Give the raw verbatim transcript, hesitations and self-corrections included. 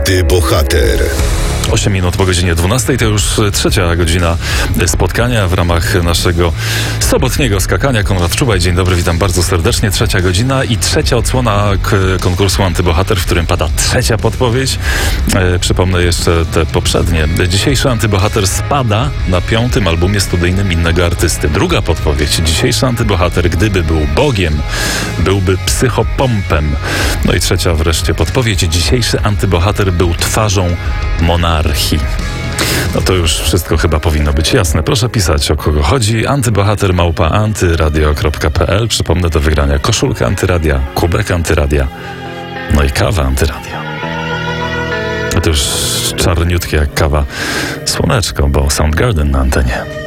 Antybohater. osiem minut po godzinie dwunastej to już trzecia godzina spotkania w ramach naszego sobotniego skakania. Konrad Czubaj, dzień dobry, witam bardzo serdecznie. Trzecia godzina i trzecia odsłona k- konkursu Antybohater, w którym pada trzecia podpowiedź. E, przypomnę jeszcze te poprzednie. Dzisiejszy Antybohater spada na piątym albumie studyjnym innego artysty. Druga podpowiedź. Dzisiejszy Antybohater, gdyby był Bogiem, byłby psychopompem. No i trzecia wreszcie podpowiedź. Dzisiejszy Antybohater był twarzą monarchii. No to już wszystko chyba powinno być jasne. Proszę pisać, o kogo chodzi. Antybohater małpa antyradio kropka pe el. Przypomnę, do wygrania koszulka Antyradia, kubek Antyradia, no i kawa Antyradia. A to już czarniutkie jak kawa słoneczko, bo Soundgarden na antenie.